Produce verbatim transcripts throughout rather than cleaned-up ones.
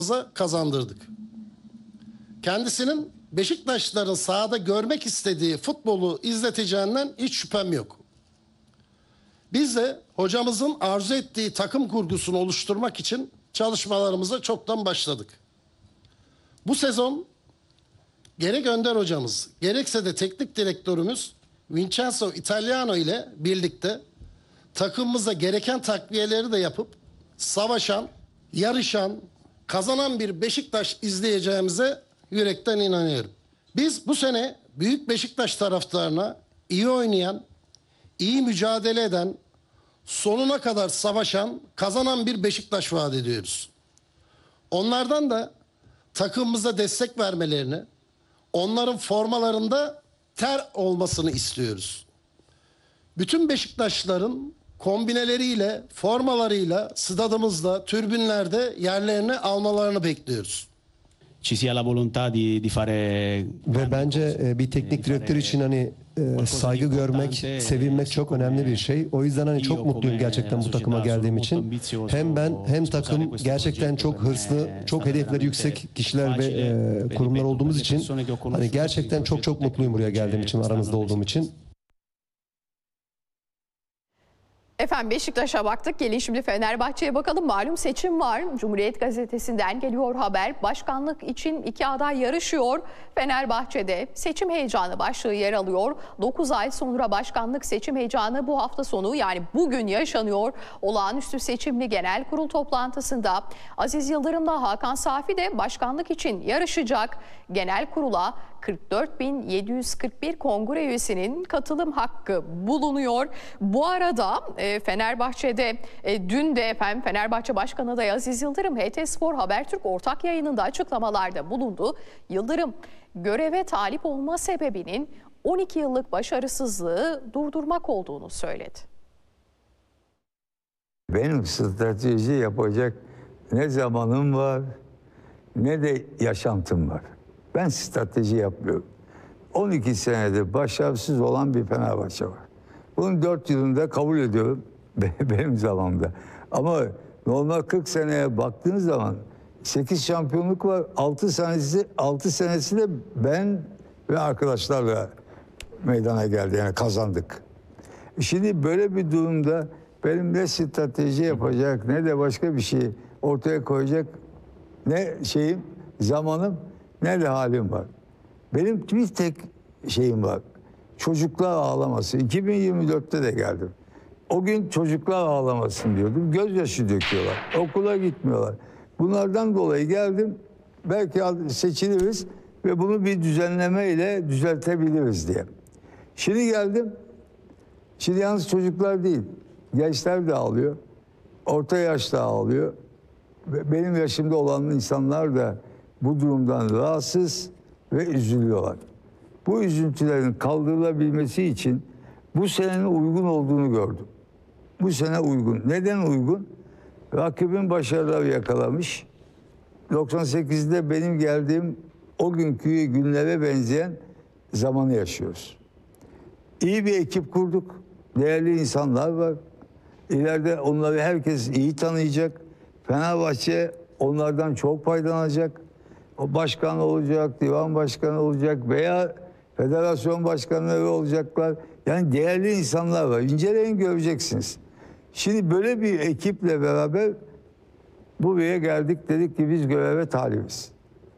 kazandırdık. Kendisinin Beşiktaşlıların sahada görmek istediği futbolu izleteceğinden hiç şüphem yok. Biz de hocamızın arzu ettiği takım kurgusunu oluşturmak için çalışmalarımıza çoktan başladık. Bu sezon gerek Önder hocamız, gerekse de teknik direktörümüz Vincenzo Italiano ile birlikte takımımıza gereken takviyeleri de yapıp savaşan, yarışan, kazanan bir Beşiktaş izleyeceğimize yürekten inanıyorum. Biz bu sene büyük Beşiktaş taraftarına iyi oynayan, iyi mücadele eden, sonuna kadar savaşan, kazanan bir Beşiktaş vaat ediyoruz. Onlardan da takımımıza destek vermelerini, onların formalarında ter olmasını istiyoruz. Bütün Beşiktaşlıların kombineleriyle, formalarıyla stadımızda, tribünlerde yerlerini almalarını bekliyoruz. Ci sia la volontà di, di fare Ve bence bir teknik direktör için hani saygı görmek, sevilmek çok önemli bir şey. O yüzden hani çok mutluyum gerçekten bu takıma geldiğim için. Hem ben hem takım gerçekten çok hırslı, çok hedefleri yüksek kişiler ve e, kurumlar olduğumuz için hani gerçekten çok çok mutluyum buraya geldiğim için, aranızda olduğum için. Efendim Beşiktaş'a baktık. Gelin şimdi Fenerbahçe'ye bakalım. Malum seçim var. Cumhuriyet Gazetesi'nden geliyor haber. Başkanlık için iki aday yarışıyor. Fenerbahçe'de seçim heyecanı başlığı yer alıyor. dokuz ay sonra başkanlık seçim heyecanı bu hafta sonu yani bugün yaşanıyor. Olağanüstü seçimli genel kurul toplantısında Aziz Yıldırım'la Hakan Safi de başkanlık için yarışacak. Genel kurula kırk dört bin yedi yüz kırk bir kongre üyesinin katılım hakkı bulunuyor. Bu arada e, Fenerbahçe'de e, dün de efendim Fenerbahçe Başkanı adayı Aziz Yıldırım H T Spor Habertürk ortak yayınında açıklamalarda bulundu. Yıldırım göreve talip olma sebebinin on iki yıllık başarısızlığı durdurmak olduğunu söyledi. Benim strateji yapacak ne zamanım var ne de yaşantım var. Ben strateji yapmıyorum. on iki senedir başarısız olan bir Fenerbahçe var. Bunun dört yılında kabul ediyorum benim zamanımda. Ama normal kırk seneye baktığınız zaman sekiz şampiyonluk var. altı senesi altı senesi de ben ve arkadaşlarla meydana geldi. Yani kazandık. Şimdi böyle bir durumda benim ne strateji yapacak ne de başka bir şey ortaya koyacak ne şeyim, zamanım ne de halim var. Benim bir tek şeyim var. Çocuklar ağlaması. iki bin yirmi dörtte de geldim. O gün çocuklar ağlamasın diyordum. Gözyaşı döküyorlar. Okula gitmiyorlar. Bunlardan dolayı geldim. Belki seçiliriz ve bunu bir düzenleme ile düzeltebiliriz diye. Şimdi geldim. Şimdi yalnız çocuklar değil. Gençler de ağlıyor. Orta yaş da ağlıyor. Benim yaşımda olan insanlar da bu durumdan rahatsız ve üzülüyorlar. Bu üzüntülerin kaldırılabilmesi için bu senenin uygun olduğunu gördüm. Bu sene uygun. Neden uygun? Rakibin başarıları yakalamış. doksan sekizde benim geldiğim o günkü günlere benzeyen zamanı yaşıyoruz. İyi bir ekip kurduk. Değerli insanlar var. İleride onları herkes iyi tanıyacak. Fenerbahçe onlardan çok faydalanacak. O başkan olacak, divan başkanı olacak veya federasyon başkanları olacaklar. Yani değerli insanlar var. İnceleyin göreceksiniz. Şimdi böyle bir ekiple beraber buraya geldik. Dedik ki biz göreve talibiz.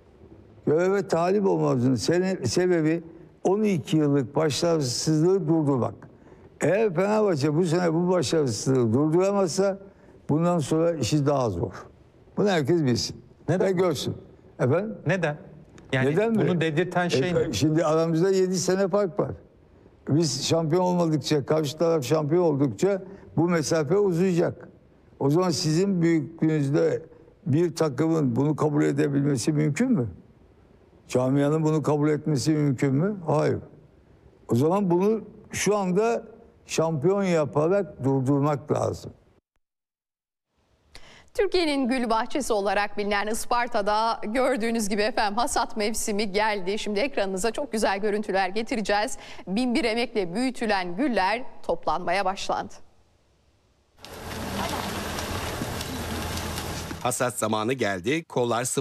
Göreve talip olmamızın sebebi on iki yıllık başarısızlığı durdurmak. Eğer Fenerbahçe bu sene bu başarısızlığı durduramazsa bundan sonra işi daha zor. Bunu herkes bilsin. Neden? Ve görsün. Efendim? Neden? Yani Neden bunu mi? dedirten şey e, ne? Şimdi aramızda yedi sene fark var. Biz şampiyon olmadıkça, karşı taraf şampiyon oldukça bu mesafe uzayacak. O zaman sizin büyüklüğünüzde bir takımın bunu kabul edebilmesi mümkün mü? Camianın bunu kabul etmesi mümkün mü? Hayır. O zaman bunu şu anda şampiyon yaparak durdurmak lazım. Türkiye'nin gül bahçesi olarak bilinen Isparta'da gördüğünüz gibi efendim hasat mevsimi geldi. Şimdi ekranınıza çok güzel görüntüler getireceğiz. Bin bir emekle büyütülen güller toplanmaya başlandı. Hasat zamanı geldi, kollar sıvı.